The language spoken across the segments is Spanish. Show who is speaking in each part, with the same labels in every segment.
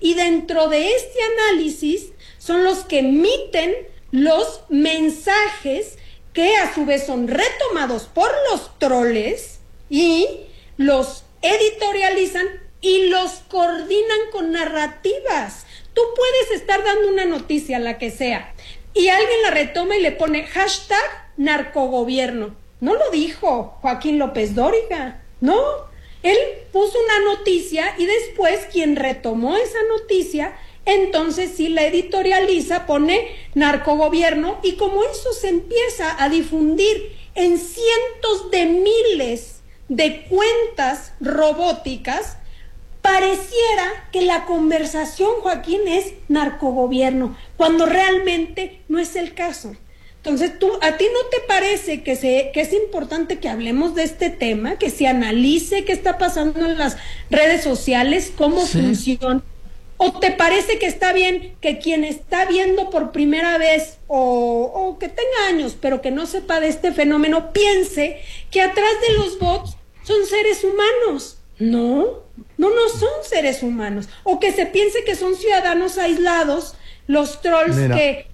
Speaker 1: y dentro de este análisis son los que emiten los mensajes que a su vez son retomados por los troles y los editorializan y los coordinan con narrativas. Tú puedes estar dando una noticia, la que sea, y alguien la retoma y le pone hashtag narcogobierno. No lo dijo Joaquín López Dóriga, no. Él puso una noticia y después quien retomó esa noticia, entonces sí la editorializa, pone narcogobierno, y como eso se empieza a difundir en cientos de miles de cuentas robóticas, pareciera que la conversación, Joaquín, es narcogobierno, cuando realmente no es el caso. Entonces, ¿a ti no te parece que es importante que hablemos de este tema, que se analice qué está pasando en las redes sociales, cómo funciona? ¿O te parece que está bien que quien está viendo por primera vez o que tenga años, pero que no sepa de este fenómeno, piense que atrás de los bots son seres humanos? No son seres humanos. O que se piense que son ciudadanos aislados, los trolls. Mira, que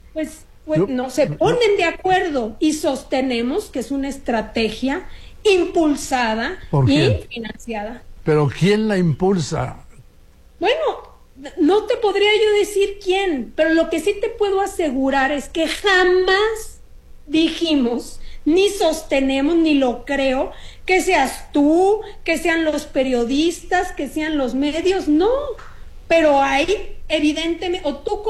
Speaker 1: no se ponen de acuerdo, y sostenemos que es una estrategia impulsada y financiada.
Speaker 2: ¿Pero quién la impulsa?
Speaker 1: Bueno, no te podría yo decir quién, pero lo que sí te puedo asegurar es que jamás dijimos, ni sostenemos, ni lo creo, que seas tú, que sean los periodistas, que sean los medios, no. Pero hay, evidentemente, o ¿tú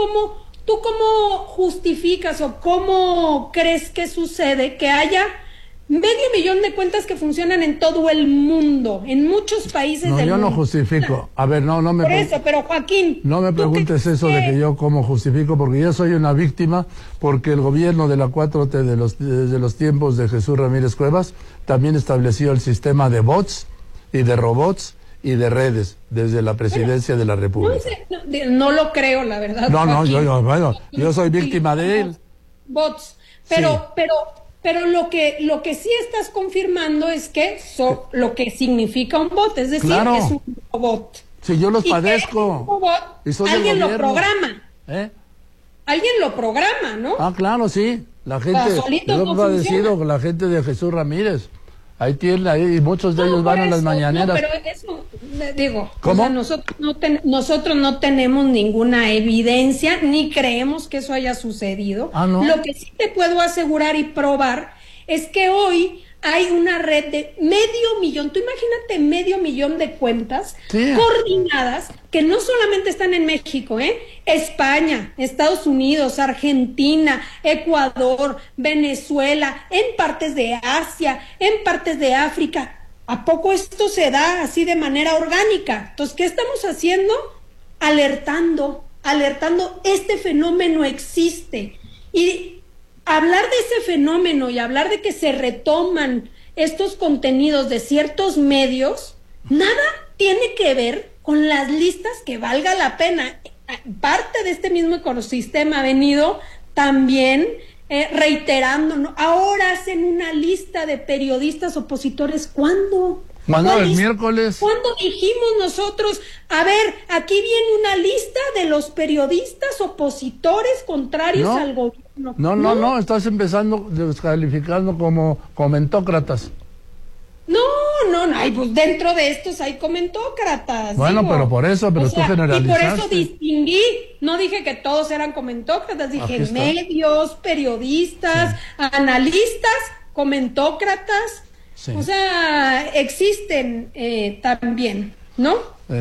Speaker 1: cómo justificas o cómo crees que sucede que haya 500,000 de cuentas que funcionan en todo el mundo, en muchos países del mundo?
Speaker 2: No, yo no justifico. A ver, no me...
Speaker 1: Por eso, pero Joaquín...
Speaker 2: No me preguntes eso de que yo cómo justifico, porque yo soy una víctima, porque el gobierno de la 4T desde los tiempos de Jesús Ramírez Cuevas también estableció el sistema de bots y de robots y de redes desde la presidencia de la República.
Speaker 1: No lo creo, la verdad.
Speaker 2: Yo soy víctima de él.
Speaker 1: Bots, pero lo que sí estás confirmando es que lo que significa un bot, es decir,
Speaker 2: claro,
Speaker 1: es un robot.
Speaker 2: Si yo los padezco.
Speaker 1: Alguien lo programa. Alguien lo programa, ¿no?
Speaker 2: Ah, claro, sí. La gente, lo ha padecido la gente de Jesús Ramírez. Ahí y muchos de ellos van a las mañaneras.
Speaker 1: No, pero eso, digo,
Speaker 2: ¿cómo?
Speaker 1: O sea, nosotros no tenemos ninguna evidencia, ni creemos que eso haya sucedido.
Speaker 2: ¿No?
Speaker 1: Lo que sí te puedo asegurar y probar es que hoy hay una red de 500,000, tú imagínate 500,000 de cuentas coordinadas que no solamente están en México, España, Estados Unidos, Argentina, Ecuador, Venezuela, en partes de Asia, en partes de África. ¿A poco esto se da así de manera orgánica? Entonces, ¿qué estamos haciendo? Alertando, este fenómeno existe. Y hablar de ese fenómeno y hablar de que se retoman estos contenidos de ciertos medios, nada tiene que ver con las listas que valga la pena. Parte de este mismo ecosistema ha venido también reiterando, ¿no? Ahora hacen una lista de periodistas opositores. ¿Cuándo?
Speaker 2: El miércoles.
Speaker 1: ¿Cuándo dijimos nosotros, a ver, aquí viene una lista de los periodistas opositores contrarios al gobierno?
Speaker 2: No, estás empezando descalificando como comentócratas.
Speaker 1: No, pues dentro de estos hay comentócratas.
Speaker 2: Bueno, pero tú generalizaste.
Speaker 1: Y por eso distinguí, no dije que todos eran comentócratas, dije medios, periodistas, analistas, comentócratas. Sí. O sea, existen también, ¿no?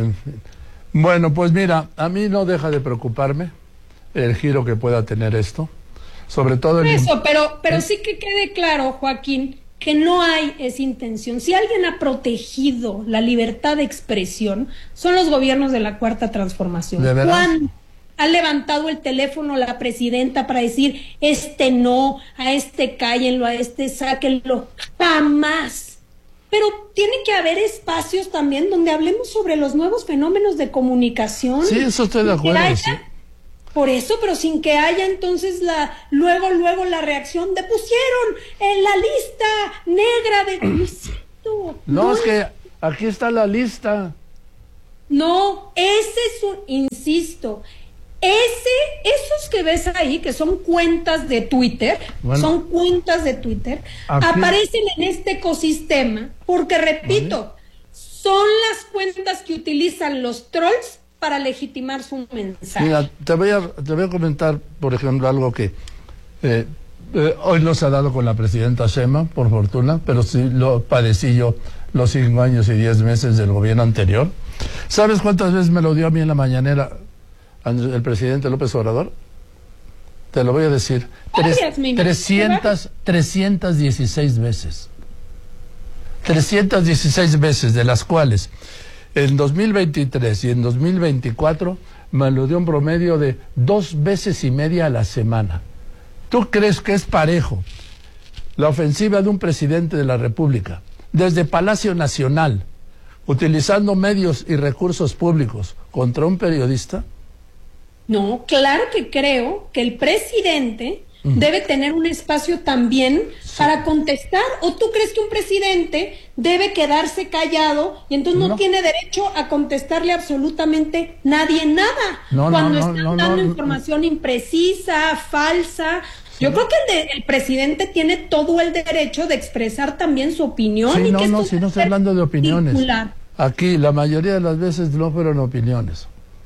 Speaker 2: Bueno, pues mira, a mí no deja de preocuparme el giro que pueda tener esto, sobre todo
Speaker 1: pero sí que quede claro, Joaquín, que no hay esa intención. Si alguien ha protegido la libertad de expresión, son los gobiernos de la Cuarta Transformación.
Speaker 2: ¿De verdad?
Speaker 1: ¿Cuándo ha levantado el teléfono la presidenta para decir, no, a cállenlo, a sáquenlo? Jamás. Pero tiene que haber espacios también donde hablemos sobre los nuevos fenómenos de comunicación.
Speaker 2: Sí, eso estoy de acuerdo.
Speaker 1: Por eso, pero sin que haya entonces luego la reacción de pusieron en la lista negra de...
Speaker 2: No, es que aquí está la lista.
Speaker 1: No, ese es un, insisto, esos que ves ahí, que son cuentas de Twitter, aparecen en este ecosistema, porque repito, son las cuentas que utilizan los trolls para legitimar su mensaje.
Speaker 2: Mira, te voy a comentar, por ejemplo, algo que hoy no se ha dado con la presidenta Sheinbaum, por fortuna, pero sí lo padecí yo los 5 años y 10 meses del gobierno anterior. ¿Sabes cuántas veces me lo dio a mí en la mañanera el presidente López Obrador? Te lo voy a decir. 316 veces. 316 veces, de las cuales en 2023 y en 2024 me lo dio un promedio de 2 veces y media a la semana. ¿Tú crees que es parejo la ofensiva de un presidente de la República desde Palacio Nacional, utilizando medios y recursos públicos contra un periodista?
Speaker 1: No, claro que creo que el presidente debe tener un espacio también para contestar. ¿O tú crees que un presidente debe quedarse callado y entonces no tiene derecho a contestarle absolutamente nadie nada? Cuando están dando información imprecisa, falsa. Yo creo que el presidente tiene todo el derecho de expresar también su opinión.
Speaker 2: Sí, si no estoy hablando de opiniones. Vincular. Aquí la mayoría de las veces no fueron opiniones.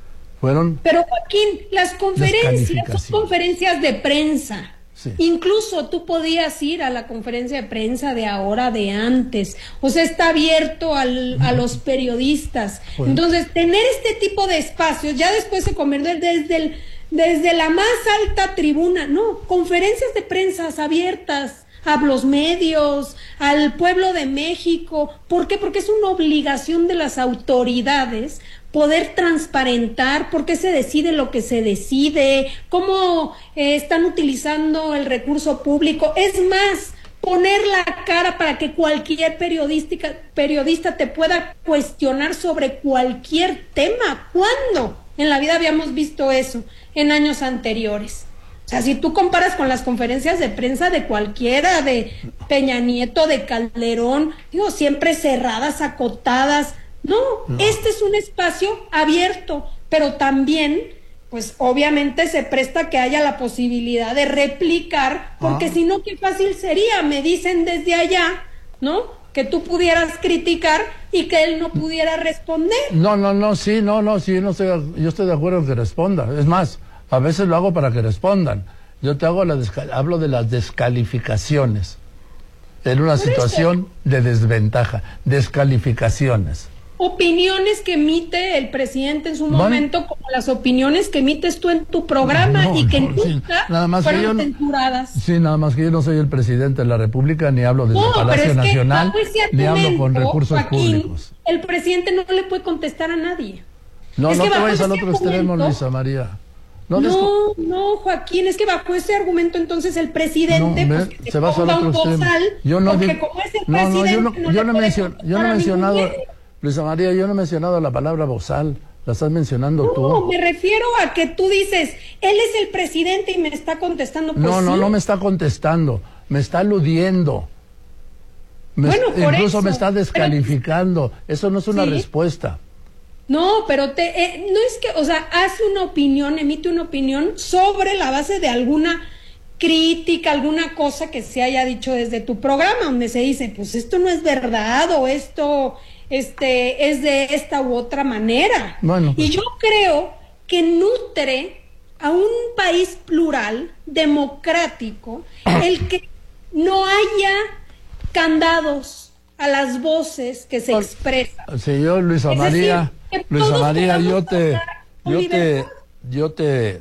Speaker 1: Pero Joaquín, las conferencias son conferencias de prensa. Sí. Incluso tú podías ir a la conferencia de prensa de ahora, de antes. O sea, está abierto a los periodistas. Entonces, tener este tipo de espacios, ya después se convierte desde la más alta tribuna, conferencias de prensa abiertas a los medios, al pueblo de México. ¿Por qué? Porque es una obligación de las autoridades poder transparentar por qué se decide lo que se decide, cómo están utilizando el recurso público. Es más, poner la cara para que cualquier periodista te pueda cuestionar sobre cualquier tema. ¿Cuándo en la vida habíamos visto eso en años anteriores? O sea, si tú comparas con las conferencias de prensa de cualquiera, de Peña Nieto, de Calderón, siempre cerradas, acotadas. No, este es un espacio abierto, pero también, pues obviamente se presta que haya la posibilidad de replicar, porque si no, qué fácil sería, me dicen desde allá, que tú pudieras criticar y que él no pudiera responder.
Speaker 2: Yo estoy de acuerdo en que responda. Es más, a veces lo hago para que respondan. Yo te hablo de las descalificaciones en una situación de desventaja, descalificaciones.
Speaker 1: Opiniones que emite el presidente en su momento, como las opiniones que emites tú en tu programa y que nunca fueron censuradas.
Speaker 2: Sí, nada más que yo no soy el presidente de la República, ni hablo desde el Palacio Nacional, ni hablo con recursos públicos.
Speaker 1: El presidente no le puede contestar a nadie.
Speaker 2: No te vayas al otro extremo, Luisa María.
Speaker 1: No, Joaquín, es que bajo ese argumento entonces el presidente
Speaker 2: se va al otro extremo.
Speaker 1: Yo no
Speaker 2: he mencionado, Luisa María, yo no he mencionado la palabra bozal, la estás mencionando tú.
Speaker 1: No, me refiero a que tú dices, él es el presidente y me está contestando. Pues
Speaker 2: no me está contestando, me está aludiendo. Incluso me está descalificando. Eso no es una respuesta.
Speaker 1: No, pero no es que, hace una opinión, emite una opinión sobre la base de alguna crítica, alguna cosa que se haya dicho desde tu programa, donde se dice, pues esto no es verdad, o esto es de esta u otra manera. Y yo creo que nutre a un país plural, democrático, el que no haya candados a las voces que se expresan.
Speaker 2: Señor Luisa María, yo te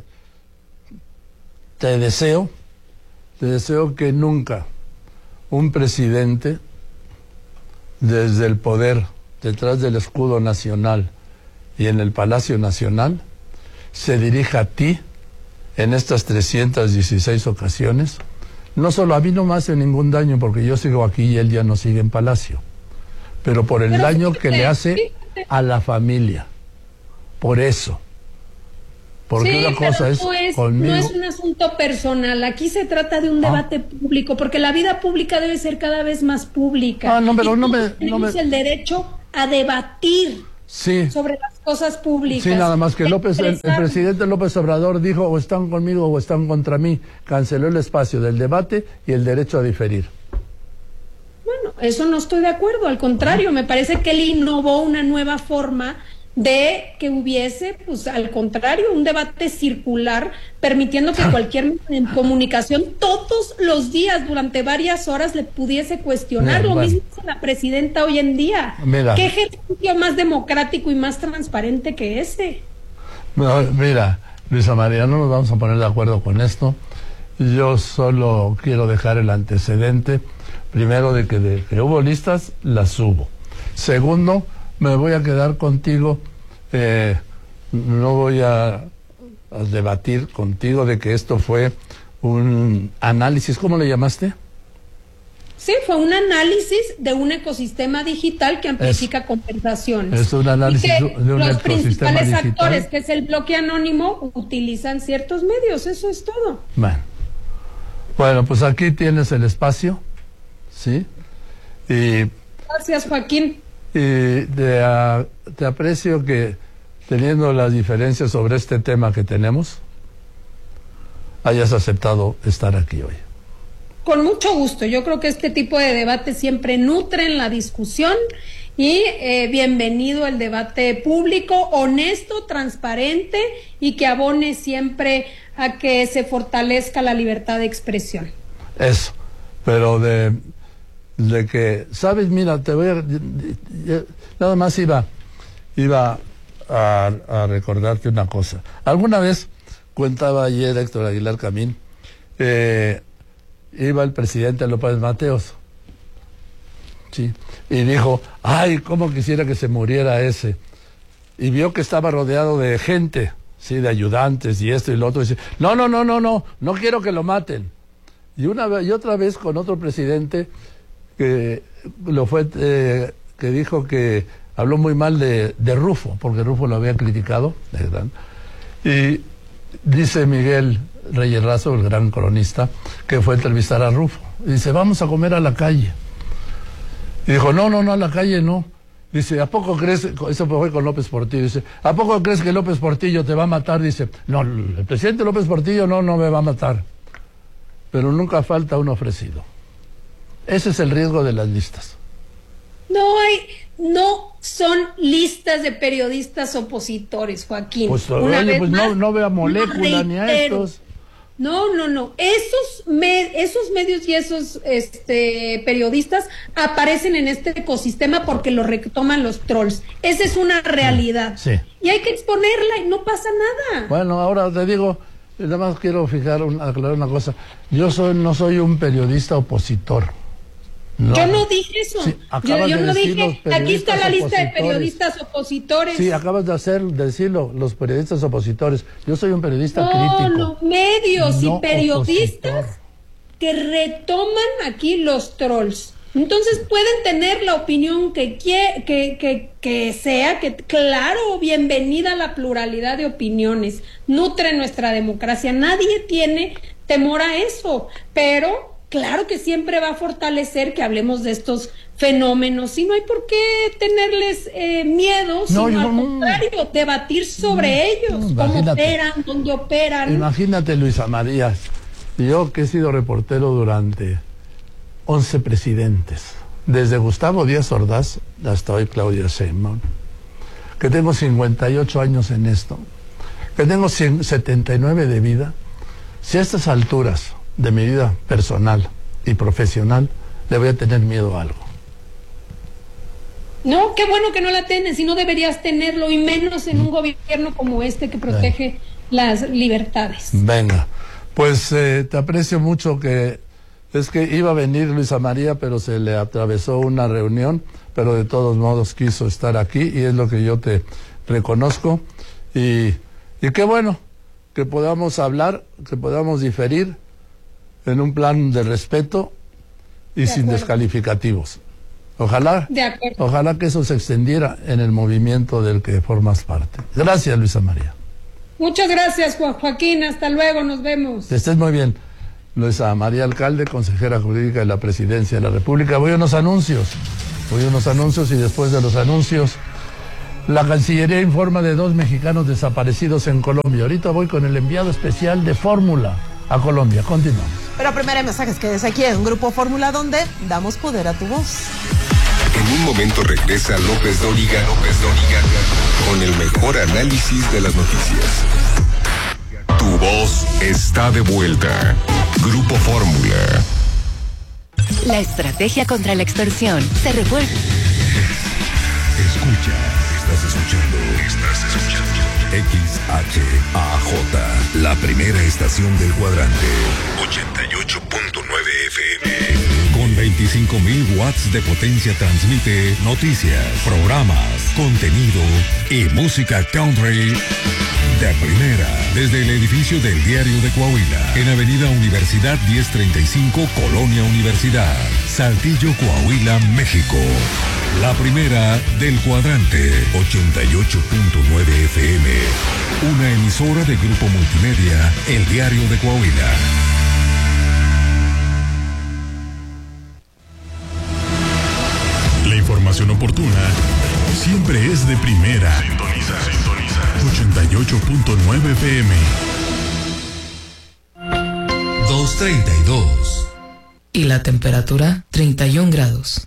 Speaker 2: deseo que nunca un presidente desde el poder, detrás del escudo nacional y en el Palacio Nacional, se dirija a ti en estas 316 ocasiones. No solo a mí no me hace ningún daño porque yo sigo aquí y él ya no sigue en Palacio, pero por el daño que le hace a la familia. Por eso. Porque una cosa conmigo.
Speaker 1: No es un asunto personal, aquí se trata de un debate público, porque la vida pública debe ser cada vez más pública.
Speaker 2: Pero
Speaker 1: tenemos el derecho a debatir sobre las cosas públicas.
Speaker 2: Sí, nada más que el presidente López Obrador dijo o están conmigo o están contra mí. Canceló el espacio del debate y el derecho a diferir.
Speaker 1: Bueno, eso no estoy de acuerdo, al contrario, me parece que él innovó una nueva forma de que hubiese, pues al contrario, un debate circular, permitiendo que cualquier comunicación todos los días, durante varias horas, le pudiese cuestionar. Lo mismo hace la presidenta hoy en día.
Speaker 2: Mira.
Speaker 1: ¿Qué ejercicio más democrático y más transparente que ese?
Speaker 2: Mira, Luisa María, no nos vamos a poner de acuerdo con esto. Yo solo quiero dejar el antecedente, primero, de que hubo listas, las hubo. Segundo, me voy a quedar contigo, no voy a debatir contigo de que esto fue un análisis, ¿cómo le llamaste?
Speaker 1: Sí, fue un análisis de un ecosistema digital que amplifica conversaciones.
Speaker 2: Es un análisis de un ecosistema digital.
Speaker 1: Los principales actores, que es el bloque anónimo, utilizan ciertos medios, eso es todo.
Speaker 2: Bueno, pues aquí tienes el espacio, ¿sí?
Speaker 1: Gracias, Joaquín.
Speaker 2: Y te aprecio que, teniendo las diferencias sobre este tema que tenemos, hayas aceptado estar aquí hoy.
Speaker 1: Con mucho gusto. Yo creo que este tipo de debates siempre nutren la discusión y bienvenido el debate público, honesto, transparente y que abone siempre a que se fortalezca la libertad de expresión.
Speaker 2: Eso, pero de que, ¿sabes? Mira, te voy a... Nada más iba a recordarte una cosa. Alguna vez, contaba ayer Héctor Aguilar Camín, iba el presidente López Mateos, ¿sí? Y dijo, ay, cómo quisiera que se muriera ese. Y vio que estaba rodeado de gente, ¿sí? De ayudantes y esto y lo otro. Y dice, no quiero que lo maten. Y otra vez con otro presidente que que dijo que habló muy mal de Rufo, porque Rufo lo había criticado, ¿verdad? Y dice Miguel Reyes Razo, el gran cronista, que fue a entrevistar a Rufo, y dice, vamos a comer a la calle. Y dijo, no, a la calle no. Dice, ¿a poco crees? Eso fue con López Portillo. Dice, ¿a poco crees que López Portillo te va a matar? Dice, no, el presidente López Portillo no me va a matar. Pero nunca falta un ofrecido. Ese es el riesgo de las listas.
Speaker 1: No son listas de periodistas opositores, Joaquín.
Speaker 2: Pues, no vea Molécula ni a estos.
Speaker 1: No. Esos medios y esos periodistas aparecen en este ecosistema porque lo retoman los trolls. Esa es una realidad.
Speaker 2: Sí.
Speaker 1: Y hay que exponerla y no pasa nada.
Speaker 2: Bueno, ahora te digo, nada más quiero aclarar una cosa. Yo no soy un periodista opositor. No.
Speaker 1: Yo no dije eso.
Speaker 2: Sí,
Speaker 1: yo no dije, aquí está la lista de periodistas opositores.
Speaker 2: Sí, acabas de decirlo, los periodistas opositores. Yo soy un periodista crítico.
Speaker 1: No, medios
Speaker 2: no
Speaker 1: y periodistas
Speaker 2: opositor,
Speaker 1: que retoman aquí los trolls. Entonces pueden tener la opinión que sea, que claro, bienvenida a la pluralidad de opiniones. Nutre nuestra democracia. Nadie tiene temor a eso, pero claro que siempre va a fortalecer que hablemos de estos fenómenos y no hay por qué tenerles miedo, sino al contrario, debatir sobre ellos, cómo operan, dónde operan.
Speaker 2: Imagínate, Luisa María, yo que he sido reportero durante 11 presidentes, desde Gustavo Díaz Ordaz hasta hoy Claudia Sheinbaum, que tengo 58 años en esto, que tengo 79 de vida, si a estas alturas de mi vida personal y profesional le voy a tener miedo a algo.
Speaker 1: No, qué bueno que no la tienes, si no deberías tenerlo, y menos en un gobierno como este que protege las libertades.
Speaker 2: Venga, pues te aprecio mucho, que es que iba a venir Luisa María, pero se le atravesó una reunión, pero de todos modos quiso estar aquí y es lo que yo te reconozco y qué bueno que podamos hablar, que podamos diferir en un plan de respeto y sin descalificativos. Ojalá que eso se extendiera en el movimiento del que formas parte. Gracias, Luisa María.
Speaker 1: Muchas gracias, Joaquín. Hasta luego, nos vemos.
Speaker 2: Que estés muy bien. Luisa María Alcalde, consejera jurídica de la Presidencia de la República. Voy a unos anuncios y después de los anuncios La Cancillería informa de 2 mexicanos desaparecidos en Colombia. Ahorita voy con el enviado especial de Fórmula a Colombia. Continuamos.
Speaker 3: Pero primero hay mensajes que desde aquí en Grupo Fórmula, donde damos poder a tu voz.
Speaker 4: En un momento regresa López Dóriga con el mejor análisis de las noticias. Tu voz está de vuelta. Grupo Fórmula.
Speaker 5: La estrategia contra la extorsión se refuerza.
Speaker 6: Estás escuchando XHAJ, la primera estación del cuadrante. 88.9 FM. Con 25.000 watts de potencia transmite noticias, programas, contenido y música country de primera. Desde el edificio del Diario de Coahuila, en Avenida Universidad 1035, Colonia Universidad, Saltillo, Coahuila, México. La primera del cuadrante, 88.9 FM. Una emisora de Grupo Multimedia, El Diario de Coahuila.
Speaker 7: La información oportuna siempre es de primera. Sintoniza 88.9 FM.
Speaker 6: 2:32.
Speaker 8: Y la temperatura, 31 grados.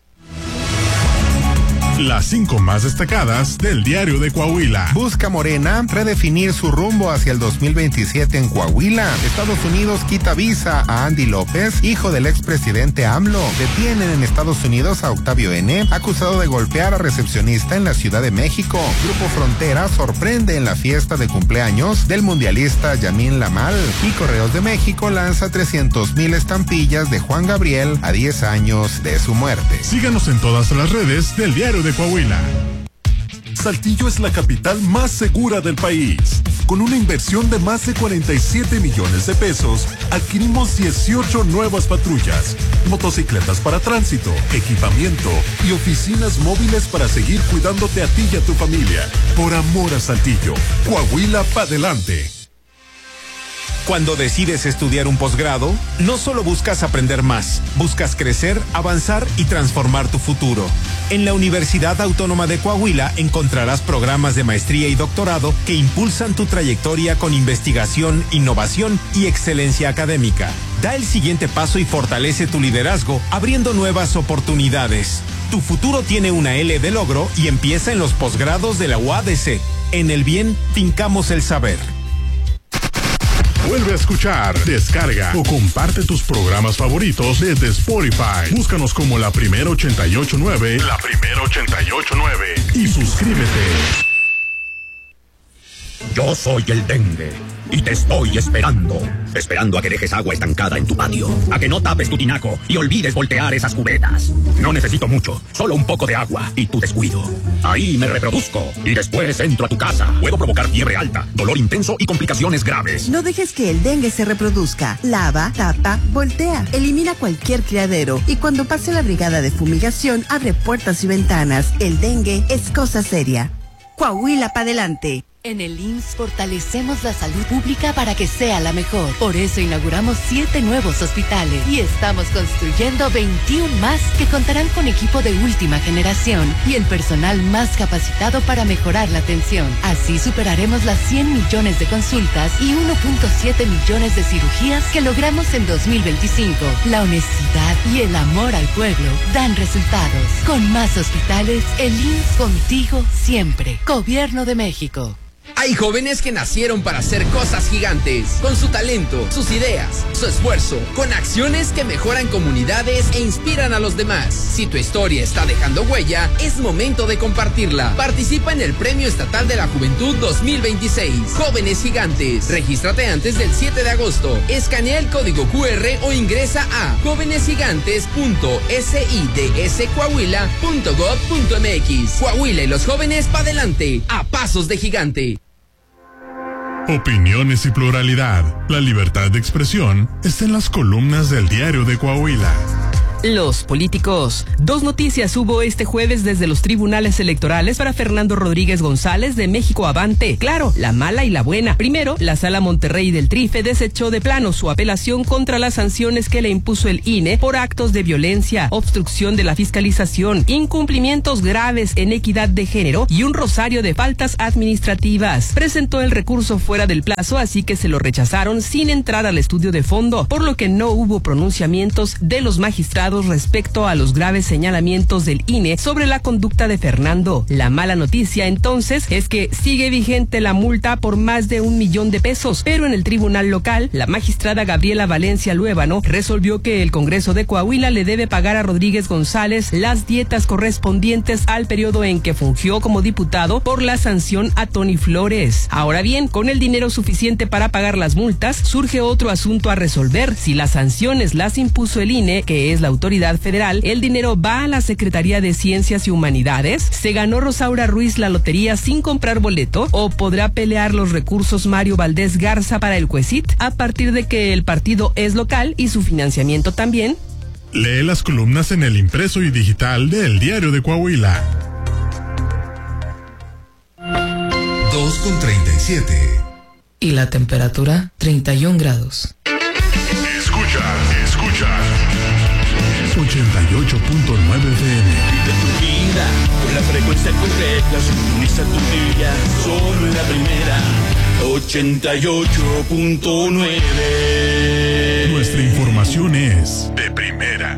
Speaker 7: Las 5 más destacadas del Diario de Coahuila.
Speaker 9: Busca Morena redefinir su rumbo hacia el 2027 en Coahuila. Estados Unidos quita visa a Andy López, hijo del expresidente AMLO. Detienen en Estados Unidos a Octavio N., acusado de golpear a recepcionista en la Ciudad de México. Grupo Frontera sorprende en la fiesta de cumpleaños del mundialista Yamin Lamal. Y Correos de México lanza 300,000 estampillas de Juan Gabriel a 10 años de su muerte.
Speaker 7: Síganos en todas las redes del Diario de Coahuila. Saltillo es la capital más segura del país. Con una inversión de más de 47 millones de pesos, adquirimos 18 nuevas patrullas, motocicletas para tránsito, equipamiento y oficinas móviles para seguir cuidándote a ti y a tu familia. Por amor a Saltillo, Coahuila pa' delante.
Speaker 10: Cuando decides estudiar un posgrado, no solo buscas aprender más, buscas crecer, avanzar y transformar tu futuro. En la Universidad Autónoma de Coahuila encontrarás programas de maestría y doctorado que impulsan tu trayectoria con investigación, innovación y excelencia académica. Da el siguiente paso y fortalece tu liderazgo, abriendo nuevas oportunidades. Tu futuro tiene una L de logro y empieza en los posgrados de la UADC. En el bien, fincamos el saber.
Speaker 7: Vuelve a escuchar, descarga o comparte tus programas favoritos desde Spotify. Búscanos como La Primera 88.9, La Primera 88.9 y suscríbete.
Speaker 11: Yo soy el dengue y te estoy esperando a que dejes agua estancada en tu patio, a que no tapes tu tinaco y olvides voltear esas cubetas. No necesito mucho, solo un poco de agua y tu descuido. Ahí me reproduzco y después entro a tu casa. Puedo provocar fiebre alta, dolor intenso y complicaciones graves.
Speaker 12: No dejes que el dengue se reproduzca. Lava, tapa, voltea. Elimina cualquier criadero y cuando pase la brigada de fumigación, abre puertas y ventanas. El dengue es cosa seria. Coahuila pa' adelante.
Speaker 5: En el IMSS fortalecemos la salud pública para que sea la mejor. Por eso inauguramos 7 nuevos hospitales y estamos construyendo 21 más que contarán con equipo de última generación y el personal más capacitado para mejorar la atención. Así superaremos las 100 millones de consultas y 1.7 millones de cirugías que logramos en 2025. La honestidad y el amor al pueblo dan resultados. Con más hospitales, el IMSS contigo siempre. Gobierno de México.
Speaker 13: Hay jóvenes que nacieron para hacer cosas gigantes, con su talento, sus ideas, su esfuerzo, con acciones que mejoran comunidades e inspiran a los demás. Si tu historia está dejando huella, es momento de compartirla. Participa en el Premio Estatal de la Juventud 2026, Jóvenes Gigantes. Regístrate antes del 7 de agosto. Escanea el código QR o ingresa a jovenesgigantes.sidscoahuila.gov.mx. Coahuila y los jóvenes pa' adelante, a pasos de gigante.
Speaker 7: Opiniones y pluralidad. La libertad de expresión está en las columnas del Diario de Coahuila.
Speaker 14: los políticos. Dos noticias hubo este jueves desde los tribunales electorales para Fernando Rodríguez González de México Avante. Claro, la mala y la buena. Primero, la Sala Monterrey del Trife desechó de plano su apelación contra las sanciones que le impuso el INE por actos de violencia, obstrucción de la fiscalización, incumplimientos graves en equidad de género y un rosario de faltas administrativas. Presentó el recurso fuera del plazo, así que se lo rechazaron sin entrar al estudio de fondo, por lo que no hubo pronunciamientos de los magistrados respecto a los graves señalamientos del INE sobre la conducta de Fernando. La mala noticia entonces es que sigue vigente la multa por más de 1 millón de pesos, pero en el tribunal local, la magistrada Gabriela Valencia Luébano resolvió que el Congreso de Coahuila le debe pagar a Rodríguez González las dietas correspondientes al periodo en que fungió como diputado por la sanción a Tony Flores. Ahora bien, con el dinero suficiente para pagar las multas, surge otro asunto a resolver. Si las sanciones las impuso el INE, que es la autoridad federal, ¿el dinero va a la Secretaría de Ciencias y Humanidades? ¿Se ganó Rosaura Ruiz la lotería sin comprar boleto? ¿O podrá pelear los recursos Mario Valdés Garza para el CUECIT a partir de que el partido es local y su financiamiento también?
Speaker 7: Lee las columnas en el impreso y digital de El Diario de Coahuila.
Speaker 6: 2:37.
Speaker 8: Y la temperatura, 31 grados.
Speaker 7: Escucha 88.9 FM.
Speaker 15: Vive tu vida con la frecuencia correcta, sintoniza tu día, solo en la primera, 88.9.
Speaker 7: Nuestra información es de primera.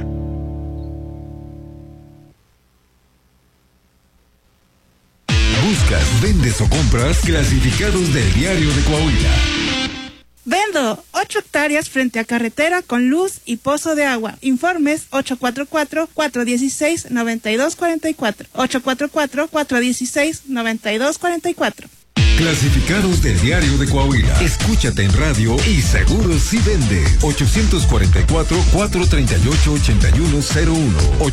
Speaker 6: Buscas, vendes o compras clasificados del Diario de Coahuila.
Speaker 16: Vendo 8 hectáreas frente a carretera con luz y pozo de agua. Informes 844-416-9244. 844-416-9244.
Speaker 6: Clasificados del Diario de Coahuila. Escúchate en radio y seguro si vende. 844-438-8101.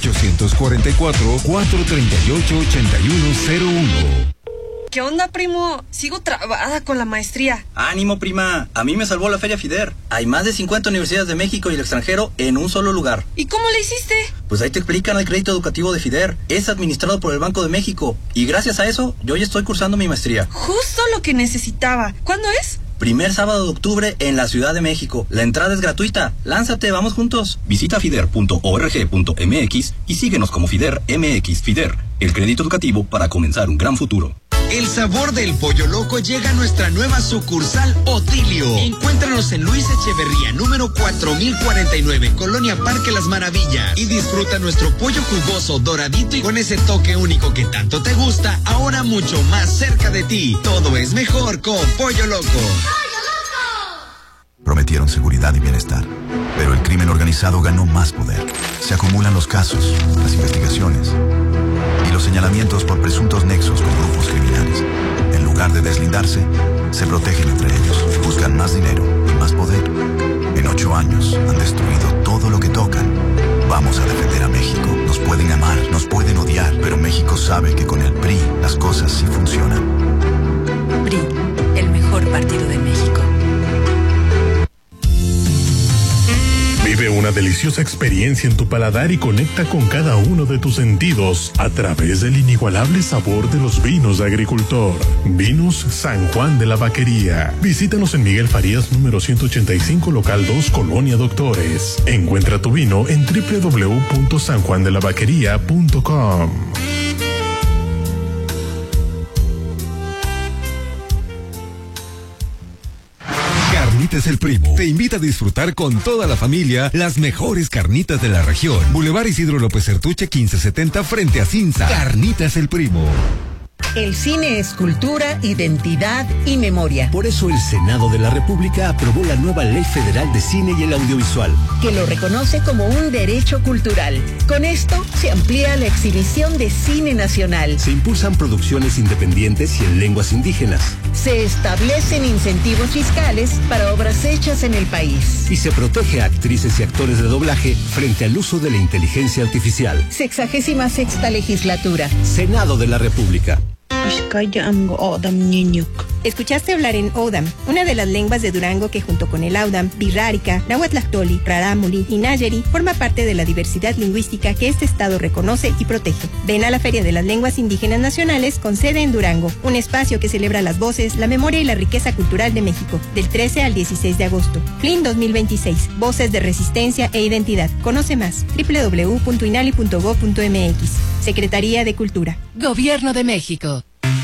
Speaker 6: 844-438-8101.
Speaker 17: ¿Qué onda, primo? Sigo trabada con la maestría.
Speaker 18: Ánimo, prima. A mí me salvó la Feria FIDER. Hay más de 50 universidades de México y el extranjero en un solo lugar.
Speaker 17: ¿Y cómo le hiciste?
Speaker 18: Pues ahí te explican el crédito educativo de FIDER. Es administrado por el Banco de México. Y gracias a eso, yo ya estoy cursando mi maestría.
Speaker 17: Justo lo que necesitaba. ¿Cuándo es?
Speaker 18: Primer sábado de octubre en la Ciudad de México. La entrada es gratuita. Lánzate, vamos juntos. Visita fider.org.mx y síguenos como FIDER MX. FIDER, el crédito educativo para comenzar un gran futuro.
Speaker 19: El sabor del Pollo Loco llega a nuestra nueva sucursal Otilio. Encuéntranos en Luis Echeverría, número 4049, Colonia Parque Las Maravillas. Y disfruta nuestro pollo jugoso, doradito y con ese toque único que tanto te gusta, ahora mucho más cerca de ti. Todo es mejor con Pollo Loco.
Speaker 20: Prometieron seguridad y bienestar, pero el crimen organizado ganó más poder. Se acumulan los casos, las investigaciones y los señalamientos por presuntos nexos con grupos criminales. En lugar de deslindarse, se protegen entre ellos, buscan más dinero y más poder. En 8 años han destruido todo lo que tocan. Vamos a defender a México. Nos pueden amar, nos pueden odiar, pero México sabe que con el PRI las cosas sí funcionan.
Speaker 21: PRI, el mejor partido de México.
Speaker 7: Vive una deliciosa experiencia en tu paladar y conecta con cada uno de tus sentidos a través del inigualable sabor de los vinos de agricultor. Vinos San Juan de la Vaquería. Visítanos en Miguel Farías, número 185, local 2, Colonia Doctores. Encuentra tu vino en www.sanjuandelavaquería.com.
Speaker 6: Carnitas El Primo te invita a disfrutar con toda la familia las mejores carnitas de la región. Boulevard Isidro López Sertuche 1570 frente a Cinza. Carnitas El Primo.
Speaker 22: El cine es cultura, identidad y memoria.
Speaker 23: Por eso el Senado de la República aprobó la nueva Ley Federal de Cine y el Audiovisual,
Speaker 22: que lo reconoce como un derecho cultural. Con esto se amplía la exhibición de cine nacional.
Speaker 23: Se impulsan producciones independientes y en lenguas indígenas.
Speaker 22: Se establecen incentivos fiscales para obras hechas en el país.
Speaker 23: Y se protege a actrices y actores de doblaje frente al uso de la inteligencia artificial.
Speaker 22: 66ª legislatura.
Speaker 23: Senado de la República.
Speaker 1: Escuchaste hablar en Odam, una de las lenguas de Durango que junto con el Audam, Birrárica, Nahuatlactoli, Rarámuri y Nayeri forma parte de la diversidad lingüística que este estado reconoce y protege. Ven a la Feria de las Lenguas Indígenas Nacionales con sede en Durango, un espacio que celebra las voces, la memoria y la riqueza cultural de México, del 13 al 16 de agosto. FLIN 2026, Voces de Resistencia e Identidad. Conoce más, www.inali.gov.mx. Secretaría de Cultura.
Speaker 5: Gobierno de México.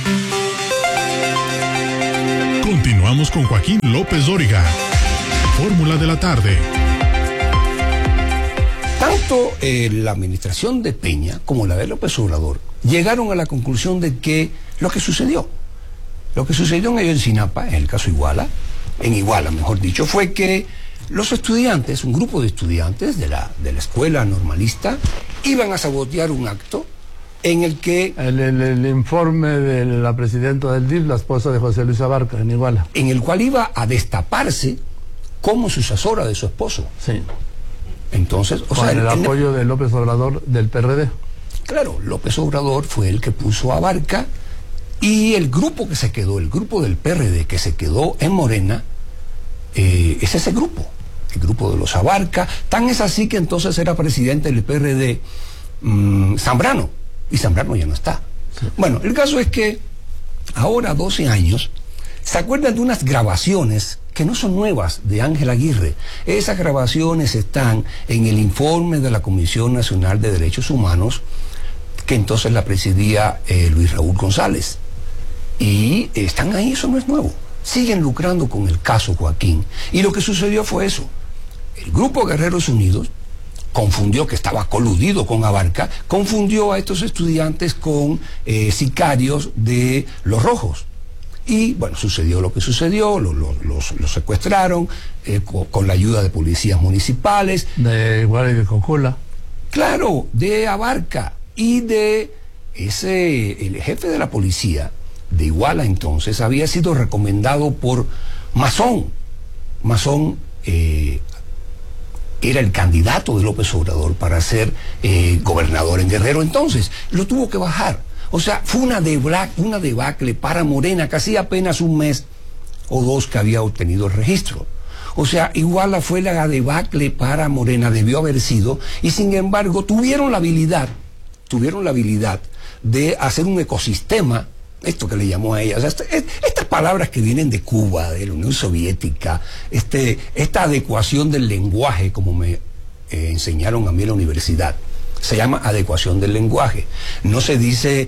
Speaker 7: Continuamos con Joaquín López Dóriga. Fórmula de la tarde.
Speaker 2: Tanto la administración de Peña como la de López Obrador llegaron a la conclusión de que lo que sucedió en Ayotzinapa, en el caso Iguala, mejor dicho, fue que los estudiantes, un grupo de estudiantes de la escuela normalista, iban a sabotear un acto en el que...
Speaker 3: El informe de la presidenta del DIF, la esposa de José Luis Abarca, en Iguala.
Speaker 2: En el cual iba a destaparse como sucesora de su esposo.
Speaker 3: Sí.
Speaker 2: Entonces,
Speaker 3: con el apoyo de López Obrador del PRD.
Speaker 2: Claro, López Obrador fue el que puso a Abarca, y el grupo que se quedó, el grupo del PRD que se quedó en Morena, es ese grupo, el grupo de los Abarca. Tan es así que entonces era presidente del PRD Zambrano, y Zambrano ya no está. Sí. Bueno, el caso es que ahora, 12 años, ¿se acuerdan de unas grabaciones que no son nuevas de Ángel Aguirre? Esas grabaciones están en el informe de la Comisión Nacional de Derechos Humanos, que entonces la presidía Luis Raúl González. Y están ahí, eso no es nuevo. Siguen lucrando con el caso Joaquín. Y lo que sucedió fue eso. El grupo Guerreros Unidos confundió, que estaba coludido con Abarca, confundió a estos estudiantes con sicarios de los Rojos. Y bueno, sucedió lo que sucedió, los secuestraron con la ayuda de policías municipales.
Speaker 3: De Iguala y de Cocula.
Speaker 2: Claro, de Abarca y de el jefe de la policía de Iguala entonces había sido recomendado por Mazón. Mazón era el candidato de López Obrador para ser gobernador en Guerrero, entonces lo tuvo que bajar. O sea, fue una debacle para Morena, casi apenas un mes o dos que había obtenido el registro. O sea, Iguala fue la debacle para Morena, debió haber sido, y sin embargo tuvieron la habilidad de hacer un ecosistema, esto que le llamó a ella, o sea, estas palabras que vienen de Cuba, de la Unión Soviética, esta adecuación del lenguaje, como me enseñaron a mí en la universidad, se llama adecuación del lenguaje. No se dice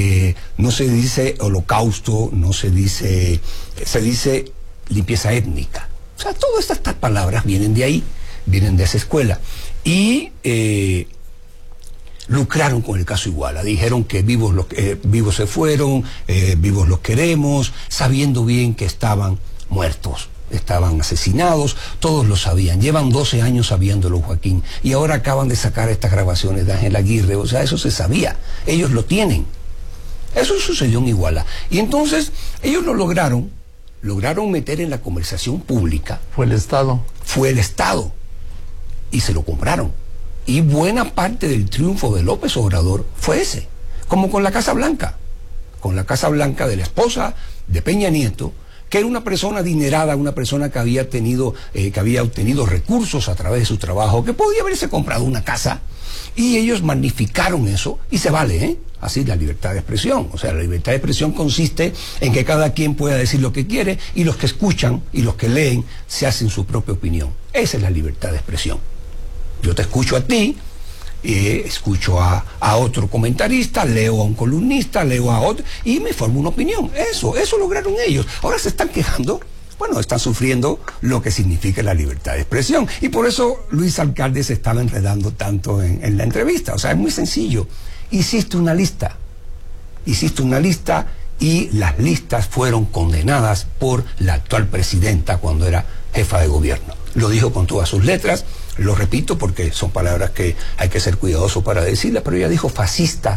Speaker 2: holocausto, se dice limpieza étnica. O sea, todas estas palabras vienen de ahí, vienen de esa escuela. Y lucraron con el caso Iguala. Dijeron que vivos se fueron, vivos los queremos, sabiendo bien que estaban muertos, estaban asesinados, todos lo sabían. Llevan 12 años sabiéndolo, Joaquín, y ahora acaban de sacar estas grabaciones de Ángel Aguirre. O sea, eso se sabía, ellos lo tienen. Eso sucedió en Iguala. Y entonces ellos lo lograron meter en la conversación pública.
Speaker 3: Fue el Estado,
Speaker 2: y se lo compraron. Y buena parte del triunfo de López Obrador fue ese, como con la Casa Blanca de la esposa de Peña Nieto, que era una persona adinerada, una persona que había obtenido recursos a través de su trabajo, que podía haberse comprado una casa, y ellos magnificaron eso, y se vale, así la libertad de expresión. O sea, la libertad de expresión consiste en que cada quien pueda decir lo que quiere, y los que escuchan y los que leen se hacen su propia opinión. Esa es la libertad de expresión. Yo te escucho a ti, escucho a otro comentarista, leo a un columnista, leo a otro, y me formo una opinión. Eso lograron ellos. Ahora se están quejando, están sufriendo lo que significa la libertad de expresión. Y por eso Luis Alcalde se estaba enredando tanto en la entrevista. O sea, es muy sencillo. Hiciste una lista, y las listas fueron condenadas por la actual presidenta cuando era jefa de gobierno. Lo dijo con todas sus letras. Lo repito porque son palabras que hay que ser cuidadoso para decirlas, pero ella dijo fascistas,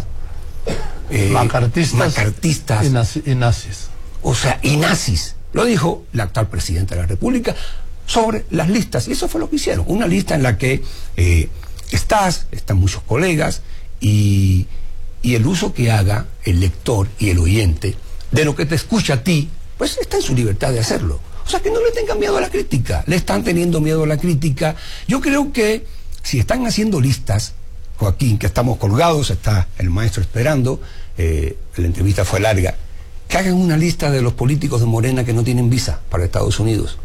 Speaker 2: macartistas
Speaker 3: y nazis.
Speaker 2: O sea, y nazis. Lo dijo la actual presidenta de la República sobre las listas, y eso fue lo que hicieron. Una lista en la que están muchos colegas, y el uso que haga el lector y el oyente de lo que te escucha a ti pues está en su libertad de hacerlo. O sea, que no le tengan miedo a la crítica. Le están teniendo miedo a la crítica. Yo creo que si están haciendo listas, Joaquín, que estamos colgados, está el maestro esperando, la entrevista fue larga, que hagan una lista de los políticos de Morena que no tienen visa para Estados Unidos.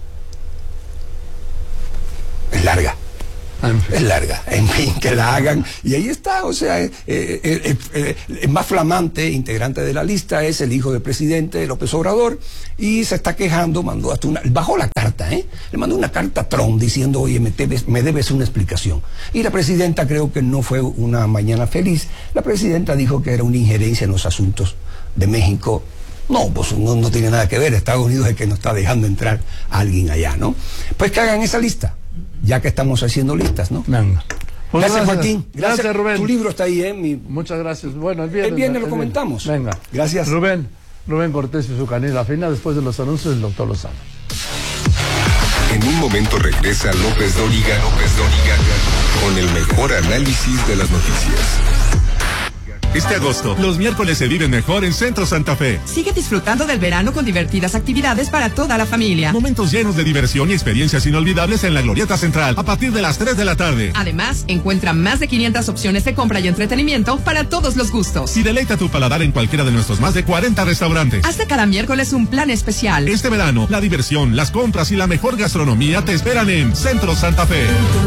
Speaker 2: Es larga. Es larga, en fin, que la hagan, y ahí está, o sea, el más flamante integrante de la lista es el hijo del presidente López Obrador, y se está quejando, mandó hasta bajó la carta, le mandó una carta a Trump diciendo, oye, me debes una explicación, y la presidenta creo que no fue una mañana feliz. La presidenta dijo que era una injerencia en los asuntos de México. No, pues no tiene nada que ver, Estados Unidos es el que no está dejando entrar a alguien allá, ¿no? Pues que hagan esa lista, ya que estamos haciendo listas, ¿no?
Speaker 3: Venga. Pues
Speaker 2: gracias, Joaquín.
Speaker 3: Gracias, Rubén.
Speaker 2: Tu libro está ahí,
Speaker 3: Muchas gracias. Bueno, el
Speaker 2: viernes lo comentamos.
Speaker 3: Venga.
Speaker 2: Gracias.
Speaker 3: Rubén Cortés y su canela fina, después de los anuncios del doctor Lozano.
Speaker 6: En un momento regresa López Dóriga con el mejor análisis de las noticias.
Speaker 7: Este agosto, los miércoles se viven mejor en Centro Santa Fe.
Speaker 4: Sigue disfrutando del verano con divertidas actividades para toda la familia.
Speaker 7: Momentos llenos de diversión y experiencias inolvidables en la Glorieta Central a partir de las 3 de la tarde.
Speaker 4: Además, encuentra más de 500 opciones de compra y entretenimiento para todos los gustos.
Speaker 7: Y deleita tu paladar en cualquiera de nuestros más de 40 restaurantes.
Speaker 4: Haz de cada miércoles un plan especial.
Speaker 7: Este verano, la diversión, las compras y la mejor gastronomía te esperan en Centro Santa Fe.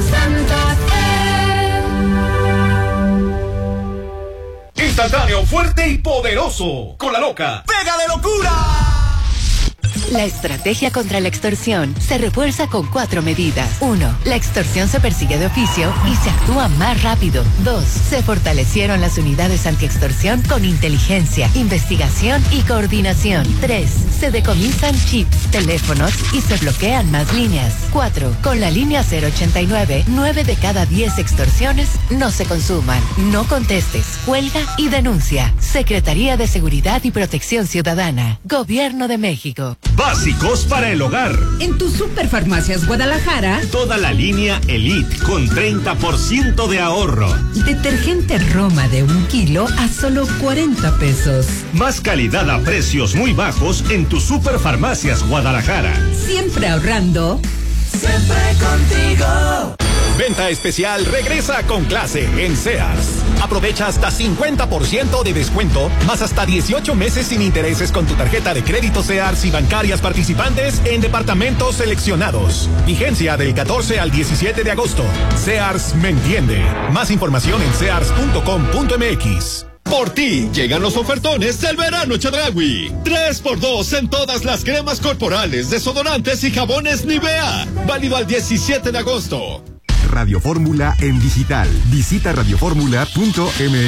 Speaker 9: Instantáneo, fuerte y poderoso. Con la loca. ¡Pega de locura!
Speaker 5: La estrategia contra la extorsión se refuerza con 4 medidas. 1. La extorsión se persigue de oficio y se actúa más rápido. 2. Se fortalecieron las unidades antiextorsión con inteligencia, investigación y coordinación. 3. Se decomisan chips, teléfonos y se bloquean más líneas. 4. Con la línea 089, 9 de cada 10 extorsiones no se consuman. No contestes, cuelga y denuncia. Secretaría de Seguridad y Protección Ciudadana. Gobierno de México.
Speaker 9: Básicos para el hogar.
Speaker 22: En tu Superfarmacias Guadalajara,
Speaker 9: Toda la línea Elite con 30% de ahorro.
Speaker 22: detergente Roma de 1 kilo a solo 40 pesos.
Speaker 9: Más calidad a precios muy bajos en tu Superfarmacias Guadalajara.
Speaker 22: Siempre ahorrando.
Speaker 9: Siempre contigo. Venta especial regresa con clase en Sears. Aprovecha hasta 50% de descuento, más hasta 18 meses sin intereses con tu tarjeta de crédito Sears y bancarias participantes en departamentos seleccionados. Vigencia del 14 al 17 de agosto. Sears me entiende. Más información en sears.com.mx. Por ti llegan los ofertones del verano Chedraui. 3x2 en todas las cremas corporales, desodorantes y jabones Nivea. Válido al 17 de agosto.
Speaker 10: Radio Fórmula en digital. Visita radioformula.mx.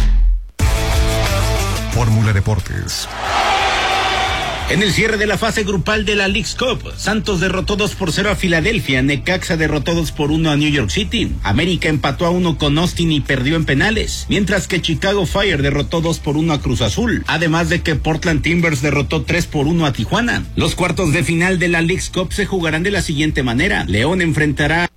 Speaker 10: Fórmula Deportes.
Speaker 11: En el cierre de la fase grupal de la Leagues Cup, Santos derrotó 2-0 a Filadelfia, Necaxa derrotó 2-1 a New York City, América empató a 1 con Austin y perdió en penales, mientras que Chicago Fire derrotó 2-1 a Cruz Azul, además de que Portland Timbers derrotó 3-1 a Tijuana. Los cuartos de final de la Leagues Cup se jugarán de la siguiente manera: León enfrentará